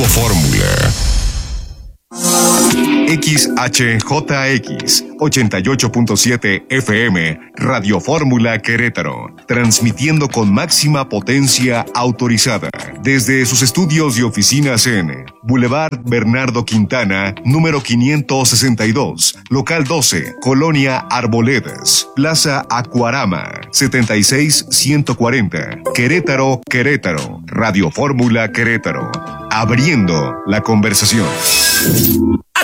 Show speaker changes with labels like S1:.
S1: Grupo Fórmula. XHJX 88.7 FM, Radio Fórmula Querétaro, transmitiendo con máxima potencia autorizada desde sus estudios y oficinas en Boulevard Bernardo Quintana, número 562, local 12, Colonia Arboledas, Plaza Acuarama, 76140, Querétaro, Querétaro, Radio Fórmula Querétaro, abriendo la conversación.